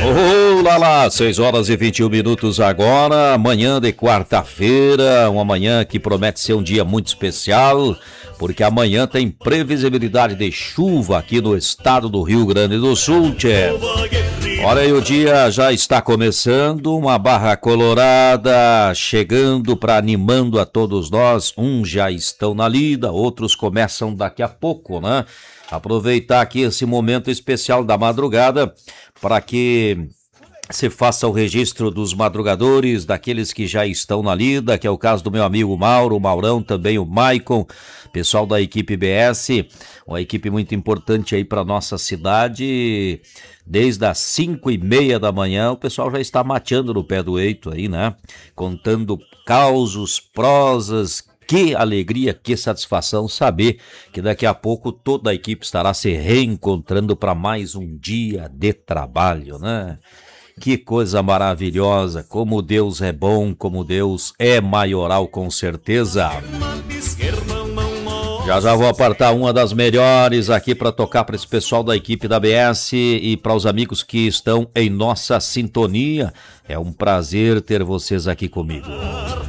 Olá lá, 6h21 agora, manhã de quarta-feira, uma manhã que promete ser um dia muito especial, porque amanhã tem previsibilidade de chuva aqui no estado do Rio Grande do Sul, tchê. Olha aí, o dia já está começando, uma barra colorada chegando para animando a todos nós. Uns já estão na lida, outros começam daqui a pouco, né? Aproveitar aqui esse momento especial da madrugada para que se faça o registro dos madrugadores, daqueles que já estão na lida, que é o caso do meu amigo Mauro, o Maurão, também o Maicon, pessoal da equipe BS, uma equipe muito importante aí para nossa cidade. Desde as 5h30 da manhã, o pessoal já está mateando no pé do eito aí, né? Contando causos, prosas. Que alegria, que satisfação saber que daqui a pouco toda a equipe estará se reencontrando para mais um dia de trabalho, né? Que coisa maravilhosa, como Deus é bom, como Deus é maioral com certeza. Já vou apartar uma das melhores aqui para tocar para esse pessoal da equipe da BS e para os amigos que estão em nossa sintonia. É um prazer ter vocês aqui comigo.